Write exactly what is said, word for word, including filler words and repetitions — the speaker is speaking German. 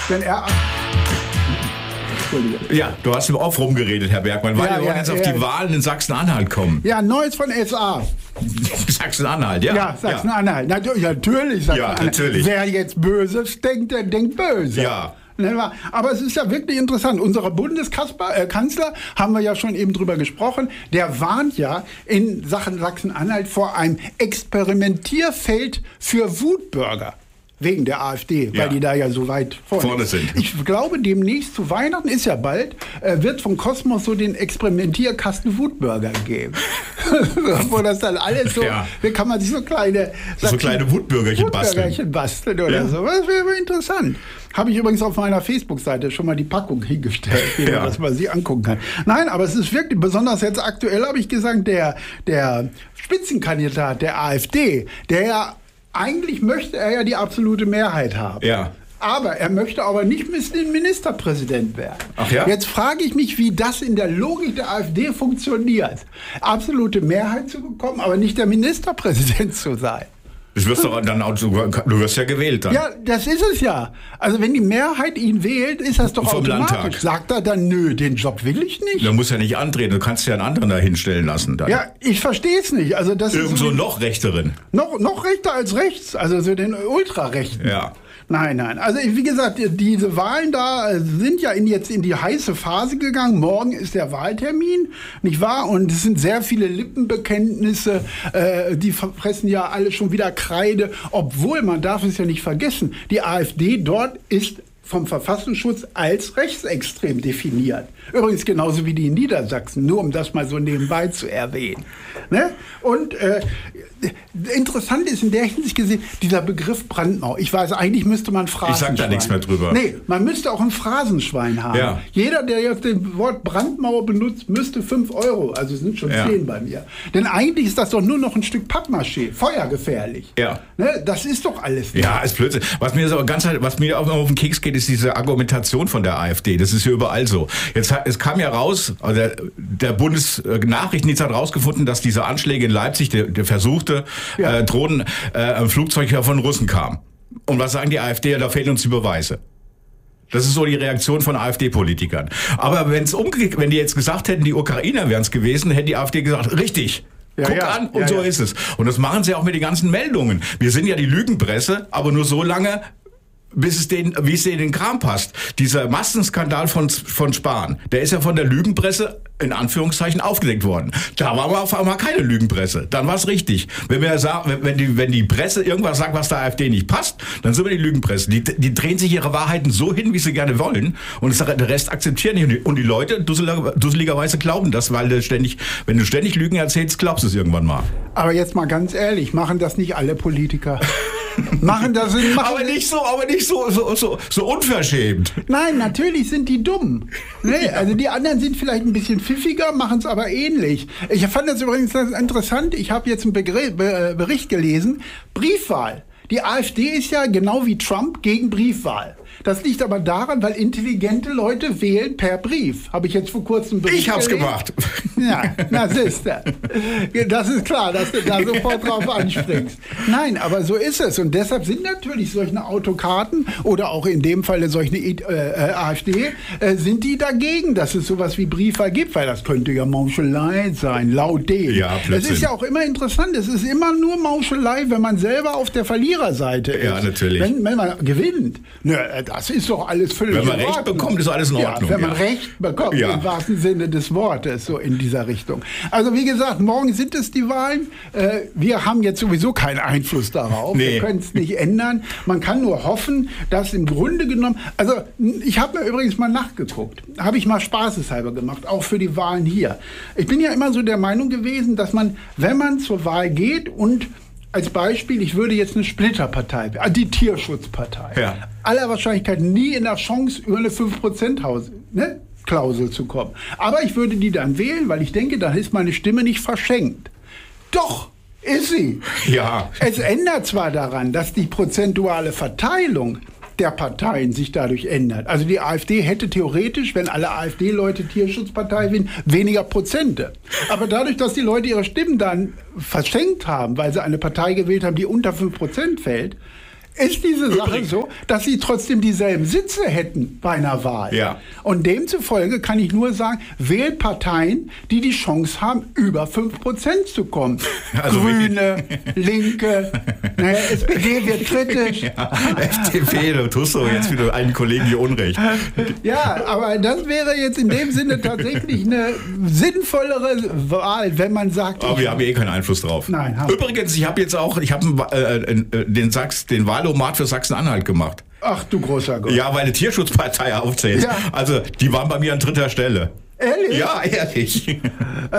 wenn er... Ja, du hast im Off rumgeredet, Herr Bergmann, weil Ja, wir wollen ja, jetzt auf ja. die Wahlen in Sachsen-Anhalt kommen. Ja, Neues von S A. Sachsen-Anhalt, ja. Ja, Sachsen-Anhalt. Natürlich, natürlich Sachsen-Anhalt. Ja, natürlich. Wer jetzt Böses denkt, der denkt böse. Ja. Aber es ist ja wirklich interessant. Unser Bundeskanzler, äh, Kanzler, haben wir ja schon eben drüber gesprochen, der warnt ja in Sachen Sachsen-Anhalt vor einem Experimentierfeld für Wutbürger. Wegen der AfD, Ja. weil die da ja so weit vorne, Vorne sind. Ich glaube, demnächst zu Weihnachten, ist ja bald, äh, wird vom Kosmos so den Experimentierkasten Wutbürger geben. Wo das dann alles so, Ja. wie kann man sich so kleine... So kleine Wutbürgerchen basteln. Wutbürgerchen basteln oder Ja. so. Das wäre interessant. Habe ich übrigens auf meiner Facebook-Seite schon mal die Packung hingestellt, Ja. dass man sie angucken kann. Nein, aber es ist wirklich, besonders jetzt aktuell, habe ich gesagt, der, der Spitzenkandidat der AfD, der ja, eigentlich möchte er ja die absolute Mehrheit haben. Ja. Aber er möchte aber nicht Ministerpräsident werden. Ach ja? Jetzt frage ich mich, wie das in der Logik der AfD funktioniert. Absolute Mehrheit zu bekommen, aber nicht der Ministerpräsident zu sein. Du wirst doch dann auch, du wirst ja gewählt dann. Ja, das ist es ja. Also wenn die Mehrheit ihn wählt, ist das doch Vom automatisch. Landtag. Sagt er dann, nö, den Job will ich nicht? Du musst ja nicht antreten, du kannst ja einen anderen da hinstellen lassen. Dann. Ja, ich verstehe es nicht. Also das Irgend ist so so noch rechteren. noch, noch rechter als rechts, also so den Ultrarechten. Ja. Nein, nein. Also wie gesagt, diese Wahlen da sind ja in, jetzt in die heiße Phase gegangen. Morgen ist der Wahltermin, nicht wahr? Und es sind sehr viele Lippenbekenntnisse. Äh, die fressen ja alle schon wieder Kreide. Obwohl, man darf es ja nicht vergessen, die AfD dort ist vom Verfassungsschutz als rechtsextrem definiert. Übrigens genauso wie die in Niedersachsen, nur um das mal so nebenbei zu erwähnen. Ne? Und äh, interessant ist in der Hinsicht gesehen, dieser Begriff Brandmauer. Ich weiß, eigentlich müsste man Phrasenschwein. Ich sag da nichts mehr drüber. Nee, man müsste auch ein Phrasenschwein haben. Ja. Jeder, der jetzt das Wort Brandmauer benutzt, müsste fünf Euro, also sind schon Ja. zehn bei mir. Denn eigentlich ist das doch nur noch ein Stück Pappmaché, feuergefährlich. Ja. Ne? Das ist doch alles nicht. Ja, ist Blödsinn. Was mir so ganz, was mir auch auf den Keks geht, ist diese Argumentation von der AfD. Das ist ja überall so. Jetzt hat, es kam ja raus, also der, der Bundesnachrichtendienst hat rausgefunden, dass diese Anschläge in Leipzig, der, der versuchte Ja. äh, Drohnen, äh, ein Flugzeug ja von Russen kam. Und was sagen die AfD? Da fehlen uns die Beweise. Das ist so die Reaktion von AfD-Politikern. Aber wenn es umgekehrt, wenn die jetzt gesagt hätten, die Ukrainer wären es gewesen, hätte die AfD gesagt, richtig. Ja, Guck ja. an, und Ja, so ja. ist es. Und das machen sie auch mit den ganzen Meldungen. Wir sind ja die Lügenpresse, aber nur so lange, bis es denen, wie es denen in den Kram passt. Dieser Massenskandal von, von Spahn, der ist ja von der Lügenpresse in Anführungszeichen aufgedeckt worden. Da war aber auf einmal keine Lügenpresse. Dann war es richtig. Wenn wir sagen, wenn die, wenn die Presse irgendwas sagt, was der AfD nicht passt, dann sind wir die Lügenpresse. Die, die drehen sich ihre Wahrheiten so hin, wie sie gerne wollen. Und der Rest akzeptieren nicht. Und die, und die Leute dusseliger, dusseligerweise glauben das, weil du ständig, wenn du ständig Lügen erzählst, glaubst du es irgendwann mal. Aber jetzt mal ganz ehrlich, machen das nicht alle Politiker? machen das machen Aber nicht so, aber nicht so, so, so, so unverschämt. Nein, natürlich sind die dumm. Ne? Also die anderen sind vielleicht ein bisschen pfiffiger, machen es aber ähnlich. Ich fand das übrigens interessant. Ich habe jetzt einen Begr- Be- Bericht gelesen. Briefwahl. Die AfD ist ja genau wie Trump gegen Briefwahl. Das liegt aber daran, weil intelligente Leute wählen per Brief. Habe ich jetzt vor kurzem Bericht Ich hab's gelesen. gemacht. Ja, na siehste. Das ist klar, dass du da sofort drauf anspringst. Nein, aber so ist es. Und deshalb sind natürlich solche Autokraten oder auch in dem Falle solche äh, AfD, äh, sind die dagegen, dass es sowas wie Briefwahl gibt, weil das könnte ja Mauschelei sein, laut denen. Ja, es Blödsinn. ist ja auch immer interessant, es ist immer nur Mauschelei, wenn man selber auf der Verliererseite ist. Ja, natürlich. Wenn, wenn man gewinnt. Nö, das ist doch alles völlig Wenn man in Recht Ordnung. bekommt, ist alles in Ordnung, Ja, wenn man ja. Recht bekommt, Ja. im wahrsten Sinne des Wortes, so in dieser Richtung. Also wie gesagt, morgen sind es die Wahlen. Äh, wir haben jetzt sowieso keinen Einfluss darauf. Nee. Wir können es nicht ändern. Man kann nur hoffen, dass im Grunde genommen, also ich habe mir übrigens mal nachgeguckt, habe ich mal spaßeshalber gemacht, auch für die Wahlen hier. Ich bin ja immer so der Meinung gewesen, dass man, wenn man zur Wahl geht und als Beispiel, ich würde jetzt eine Splitterpartei, die Tierschutzpartei, Ja. aller Wahrscheinlichkeit nie in der Chance, über eine fünf Prozent Haus, ne, Klausel zu kommen. Aber ich würde die dann wählen, weil ich denke, dann ist meine Stimme nicht verschenkt. Doch, ist sie. Ja. Es ändert zwar daran, dass die prozentuale Verteilung der Parteien sich dadurch ändert. Also die AfD hätte theoretisch, wenn alle AfD-Leute Tierschutzpartei wählen, weniger Prozente. Aber dadurch, dass die Leute ihre Stimmen dann verschenkt haben, weil sie eine Partei gewählt haben, die unter fünf Prozent fällt, ist diese Sache so, dass sie trotzdem dieselben Sitze hätten bei einer Wahl. Ja. Und demzufolge kann ich nur sagen, wählt Parteien, die die Chance haben, über fünf Prozent zu kommen. Also Grüne, Linke, naja, S P D wird kritisch. Ja, F D P, du tust doch jetzt wieder einen Kollegen hier Unrecht. Ja, aber das wäre jetzt in dem Sinne tatsächlich eine sinnvollere Wahl, wenn man sagt... Aber wir haben eh keinen Einfluss drauf. Nein, haben Übrigens, ich habe jetzt auch ich hab äh, äh, den, Sachs, den Wahlomat für Sachsen-Anhalt gemacht. Ach du großer Gott. Ja, weil eine Tierschutzpartei aufzählt. Ja. Also, die waren bei mir an dritter Stelle. Ehrlich? Ja, ehrlich.